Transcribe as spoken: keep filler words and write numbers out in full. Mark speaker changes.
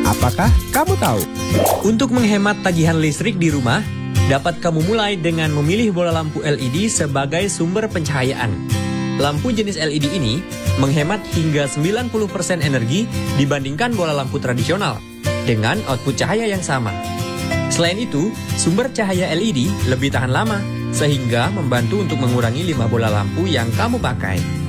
Speaker 1: Apakah kamu tahu?
Speaker 2: Untuk menghemat tagihan listrik di rumah, dapat kamu mulai dengan memilih bola lampu L E D sebagai sumber pencahayaan. Lampu jenis L E D ini menghemat hingga sembilan puluh persen energi dibandingkan bola lampu tradisional dengan output cahaya yang sama. Selain itu, sumber cahaya L E D lebih tahan lama sehingga membantu untuk mengurangi limbah bola lampu yang kamu pakai.